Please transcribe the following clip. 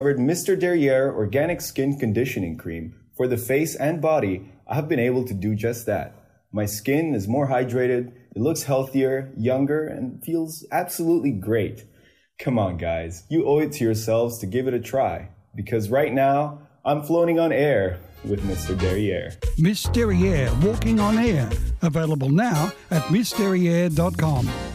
Mr. Derriere Organic Skin Conditioning Cream for the face and body, I've been able to do just that. My skin is more hydrated, it looks healthier, younger, and feels absolutely great. Come on, guys, you owe it to yourselves to give it a try, because right now, I'm floating on air with Mr. Derriere. Miss Derriere Walking on Air, available now at missderriere.com.